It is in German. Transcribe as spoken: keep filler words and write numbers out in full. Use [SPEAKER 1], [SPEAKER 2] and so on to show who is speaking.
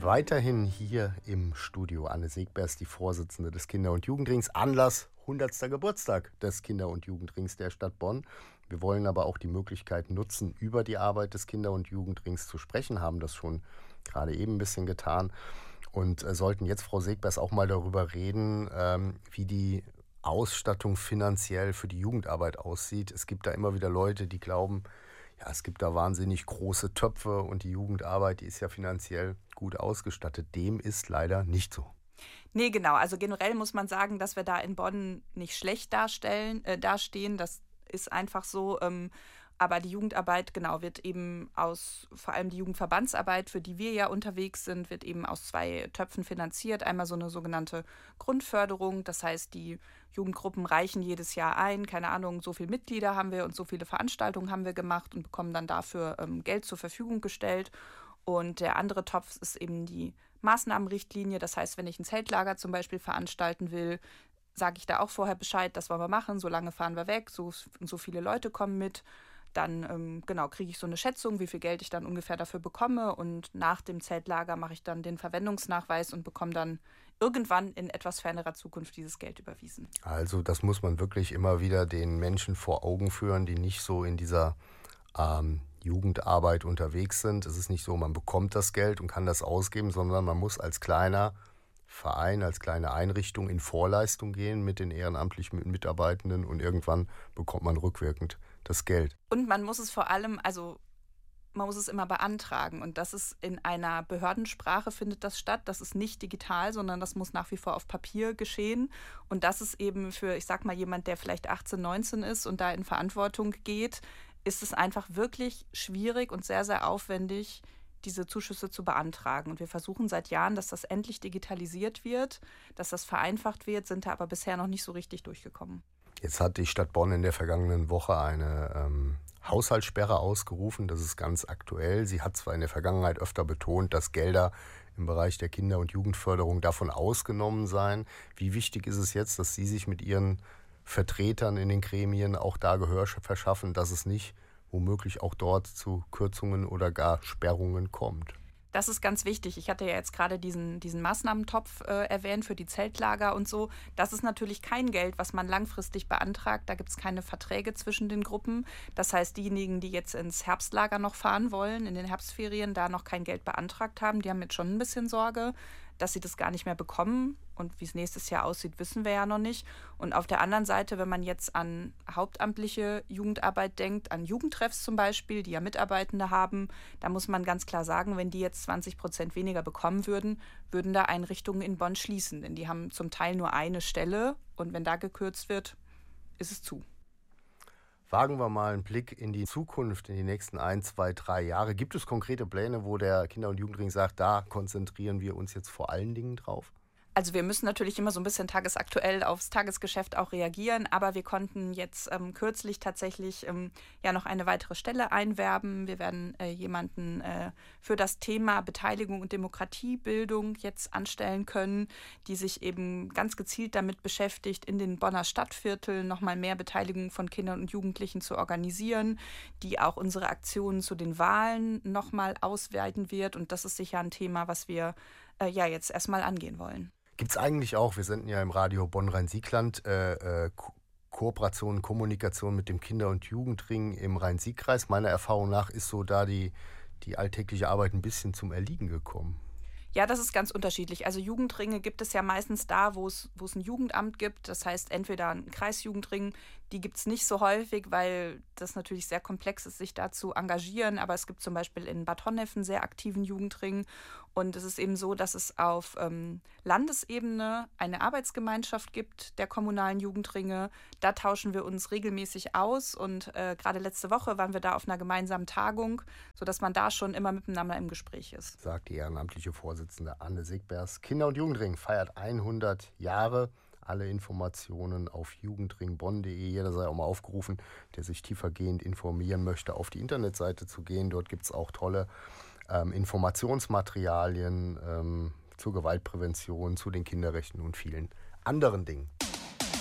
[SPEAKER 1] Weiterhin hier im Studio Anne Segbers, die Vorsitzende des Kinder- und Jugendrings. Anlass hundertster Geburtstag des Kinder- und Jugendrings der Stadt Bonn. Wir wollen aber auch die Möglichkeit nutzen, über die Arbeit des Kinder- und Jugendrings zu sprechen, haben das schon gerade eben ein bisschen getan und äh, sollten jetzt, Frau Segbers, auch mal darüber reden, ähm, wie die Ausstattung finanziell für die Jugendarbeit aussieht. Es gibt da immer wieder Leute, die glauben, ja, es gibt da wahnsinnig große Töpfe und die Jugendarbeit, die ist ja finanziell gut ausgestattet. Dem ist leider nicht so.
[SPEAKER 2] Nee, genau. Also generell muss man sagen, dass wir da in Bonn nicht schlecht darstellen, äh, dastehen. Das ist einfach so. Ähm, aber die Jugendarbeit, genau, wird eben aus, vor allem die Jugendverbandsarbeit, für die wir ja unterwegs sind, wird eben aus zwei Töpfen finanziert. Einmal so eine sogenannte Grundförderung. Das heißt, die Jugendgruppen reichen jedes Jahr ein. Keine Ahnung, so viele Mitglieder haben wir und so viele Veranstaltungen haben wir gemacht und bekommen dann dafür ähm, Geld zur Verfügung gestellt. Und der andere Topf ist eben die Maßnahmenrichtlinie. Das heißt, wenn ich ein Zeltlager zum Beispiel veranstalten will, sage ich da auch vorher Bescheid, das wollen wir machen, so lange fahren wir weg, so, so viele Leute kommen mit. Dann ähm, genau, kriege ich so eine Schätzung, wie viel Geld ich dann ungefähr dafür bekomme. Und nach dem Zeltlager mache ich dann den Verwendungsnachweis und bekomme dann irgendwann in etwas fernerer Zukunft dieses Geld überwiesen.
[SPEAKER 1] Also das muss man wirklich immer wieder den Menschen vor Augen führen, die nicht so in dieser ähm, Jugendarbeit unterwegs sind. Es ist nicht so, man bekommt das Geld und kann das ausgeben, sondern man muss als kleiner Verein, als kleine Einrichtung in Vorleistung gehen mit den ehrenamtlichen Mitarbeitenden und irgendwann bekommt man rückwirkend das Geld.
[SPEAKER 2] Und man muss es vor allem, also man muss es immer beantragen und das ist in einer Behördensprache findet das statt. Das ist nicht digital, sondern das muss nach wie vor auf Papier geschehen. Und das ist eben für, ich sag mal, jemand, der vielleicht achtzehn, neunzehn ist und da in Verantwortung geht, ist es einfach wirklich schwierig und sehr, sehr aufwendig, diese Zuschüsse zu beantragen. Und wir versuchen seit Jahren, dass das endlich digitalisiert wird, dass das vereinfacht wird, sind da aber bisher noch nicht so richtig durchgekommen.
[SPEAKER 1] Jetzt hat die Stadt Bonn in der vergangenen Woche eine ähm, Haushaltssperre ausgerufen. Das ist ganz aktuell. Sie hat zwar in der Vergangenheit öfter betont, dass Gelder im Bereich der Kinder- und Jugendförderung davon ausgenommen seien. Wie wichtig ist es jetzt, dass Sie sich mit Ihren Vertretern in den Gremien auch da Gehör verschaffen, dass es nicht womöglich auch dort zu Kürzungen oder gar Sperrungen kommt?
[SPEAKER 2] Das ist ganz wichtig. Ich hatte ja jetzt gerade diesen, diesen Maßnahmentopf äh, erwähnt für die Zeltlager und so. Das ist natürlich kein Geld, was man langfristig beantragt. Da gibt es keine Verträge zwischen den Gruppen. Das heißt, diejenigen, die jetzt ins Herbstlager noch fahren wollen, in den Herbstferien, da noch kein Geld beantragt haben, die haben jetzt schon ein bisschen Sorge, dass sie das gar nicht mehr bekommen. Und wie es nächstes Jahr aussieht, wissen wir ja noch nicht. Und auf der anderen Seite, wenn man jetzt an hauptamtliche Jugendarbeit denkt, an Jugendtreffs zum Beispiel, die ja Mitarbeitende haben, da muss man ganz klar sagen, wenn die jetzt zwanzig Prozent weniger bekommen würden, würden da Einrichtungen in Bonn schließen. Denn die haben zum Teil nur eine Stelle. Und wenn da gekürzt wird, ist es zu.
[SPEAKER 1] Wagen wir mal einen Blick in die Zukunft, in die nächsten ein, zwei, drei Jahre. Gibt es konkrete Pläne, wo der Kinder- und Jugendring sagt, da konzentrieren wir uns jetzt vor allen Dingen drauf?
[SPEAKER 2] Also wir müssen natürlich immer so ein bisschen tagesaktuell aufs Tagesgeschäft auch reagieren, aber wir konnten jetzt ähm, kürzlich tatsächlich ähm, ja noch eine weitere Stelle einwerben. Wir werden äh, jemanden äh, für das Thema Beteiligung und Demokratiebildung jetzt anstellen können, die sich eben ganz gezielt damit beschäftigt, in den Bonner Stadtvierteln nochmal mehr Beteiligung von Kindern und Jugendlichen zu organisieren, die auch unsere Aktionen zu den Wahlen nochmal ausweiten wird. Und das ist sicher ein Thema, was wir äh, ja jetzt erstmal angehen wollen.
[SPEAKER 1] Gibt es eigentlich auch, wir senden ja im Radio Bonn-Rhein-Sieg-Land, äh, äh, Ko- Kooperation, Kommunikation mit dem Kinder- und Jugendring im Rhein-Sieg-Kreis? Meiner Erfahrung nach ist so da die, die alltägliche Arbeit ein bisschen zum Erliegen gekommen.
[SPEAKER 2] Ja, das ist ganz unterschiedlich. Also Jugendringe gibt es ja meistens da, wo es, wo es ein Jugendamt gibt. Das heißt, entweder ein Kreisjugendring, die gibt es nicht so häufig, weil das natürlich sehr komplex ist, sich da zu engagieren. Aber es gibt zum Beispiel in Bad Honnef einen sehr aktiven Jugendring. Und es ist eben so, dass es auf ähm, Landesebene eine Arbeitsgemeinschaft gibt der kommunalen Jugendringe. Da tauschen wir uns regelmäßig aus. Und äh, gerade letzte Woche waren wir da auf einer gemeinsamen Tagung, sodass man da schon immer miteinander im Gespräch ist.
[SPEAKER 1] Sagt die ehrenamtliche Vorsitzende Anne Segbers. Kinder- und Jugendring feiert hundert Jahre. Alle Informationen auf jugendringbonn punkt de. Jeder sei auch mal aufgerufen, der sich tiefergehend informieren möchte, auf die Internetseite zu gehen. Dort gibt es auch tolle ähm, Informationsmaterialien ähm, zur Gewaltprävention, zu den Kinderrechten und vielen anderen Dingen.